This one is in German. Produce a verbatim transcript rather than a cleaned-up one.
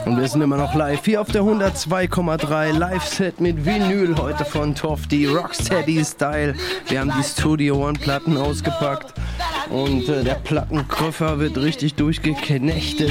Und wir sind immer noch live hier auf der hundertzwei Komma drei Live-Set mit Vinyl heute von Tofty, Rocksteady-Style. Wir haben die Studio One-Platten ausgepackt und äh, der Plattenkoffer wird richtig durchgeknechtet.